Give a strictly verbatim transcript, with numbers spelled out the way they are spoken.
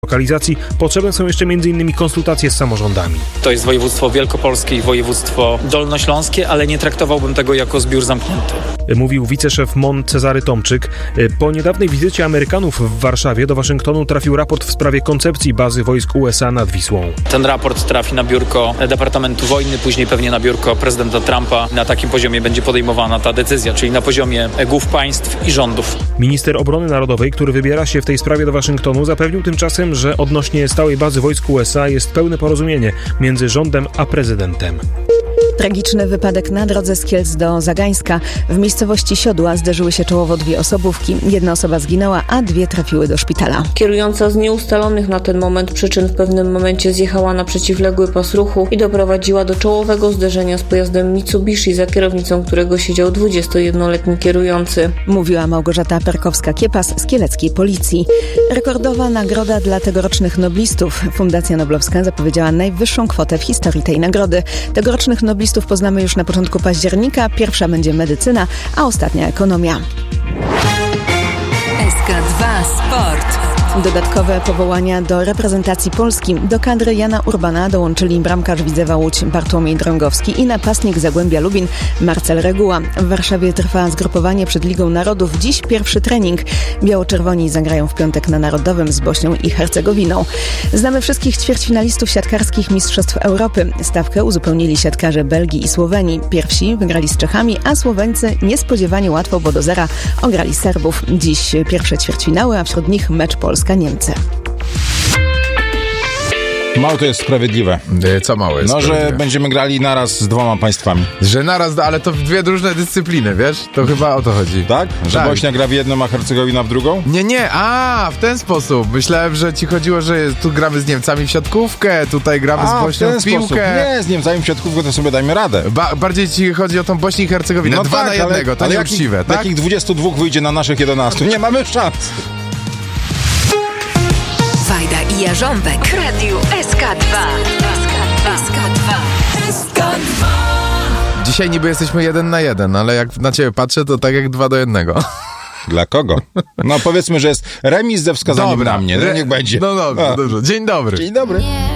lokalizacji potrzebne są jeszcze między innymi konsultacje z samorządami. To jest województwo wielkopolskie i województwo dolnośląskie, ale nie traktowałbym tego jako zbiór zamknięty. Mówił wiceszef M O N Cezary Tomczyk. Po niedawnej wizycie Amerykanów w Warszawie do Waszyngtonu trafił raport w sprawie koncepcji bazy wojsk U S A nad Wisłą. Ten raport trafi na biurko Departamentu Wojny, później pewnie na biurko prezydenta Trumpa. Na takim poziomie będzie podejmowana ta decyzja, czyli na poziomie głów państw i rządów. Minister Obrony Narodowej, który wybiera się w tej sprawie do Waszyngtonu, zapewnił tymczasem, że odnośnie stałej bazy wojsk U S A jest pełne porozumienie między rządem a prezydentem. Tragiczny wypadek na drodze z Kielc do Zagańska. W miejscowości Siodła zderzyły się czołowo dwie osobówki. Jedna osoba zginęła, a dwie trafiły do szpitala. Kierująca z nieustalonych na ten moment przyczyn w pewnym momencie zjechała na przeciwległy pas ruchu i doprowadziła do czołowego zderzenia z pojazdem Mitsubishi, za kierownicą którego siedział dwudziestojednoletni kierujący. Mówiła Małgorzata Perkowska-Kiepas z kieleckiej policji. Rekordowa nagroda dla tegorocznych noblistów. Fundacja Noblowska zapowiedziała najwyższą kwotę w historii tej nagrody. Tegorocznych noblistów poznamy już na początku października. Pierwsza będzie medycyna, a ostatnia ekonomia. S K dwa Sport. Dodatkowe powołania do reprezentacji Polski. Do kadry Jana Urbana dołączyli bramkarz Widzewa Łódź Bartłomiej Drągowski i napastnik Zagłębia Lubin Marcel Reguła. W Warszawie trwa zgrupowanie przed Ligą Narodów. Dziś pierwszy trening. Biało-czerwoni zagrają w piątek na Narodowym z Bośnią i Hercegowiną. Znamy wszystkich ćwierćfinalistów siatkarskich Mistrzostw Europy. Stawkę uzupełnili siatkarze Belgii i Słowenii. Pierwsi wygrali z Czechami, a Słoweńcy niespodziewanie łatwo, bo do zera ograli Serbów. Dziś pierwsze ćwierćfinały, a wśród nich mecz Polska-Niemcy. Mało to jest sprawiedliwe. Co mało jest No, że będziemy grali naraz z dwoma państwami. Że naraz, ale to w dwie różne dyscypliny, wiesz? To chyba o to chodzi. Tak? Że tak. Bośnia gra w jedną, a Hercegowina w drugą? Nie, nie, a w ten sposób. Myślałem, że ci chodziło, że tu gramy z Niemcami w siatkówkę, tutaj gramy a, z Bośnią w, ten w piłkę. Sposób. Nie, z Niemcami w siatkówkę to sobie dajmy radę. Ba- bardziej ci chodzi o tą Bośnię i Hercegowinę. No Dwa tak, na jednego, ale, to ale nieuczciwe, jakich, tak? Jakich dwudziestu dwóch wyjdzie na naszych jedenastu? Nie mamy szans. Wajda i Jarząbek w Radiu S K dwa. S K dwa. S K dwa. Dzisiaj niby jesteśmy jeden na jeden, ale jak na ciebie patrzę, to tak jak dwa do jednego. Dla kogo? No powiedzmy, że jest remis ze wskazaniem Dobra. na mnie. No niech będzie. No dobrze, A. dobrze. Dzień dobry. Dzień dobry.